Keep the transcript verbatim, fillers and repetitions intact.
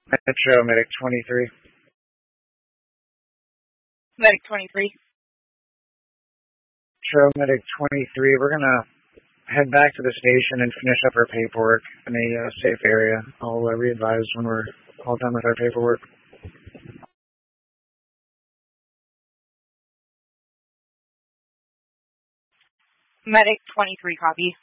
Metro Medic twenty-three. Medic twenty-three. Metro Medic twenty-three. We're gonna head back to the station and finish up our paperwork in a uh, safe area. I'll uh, re-advise when we're all done with our paperwork. Medic twenty-three, copy.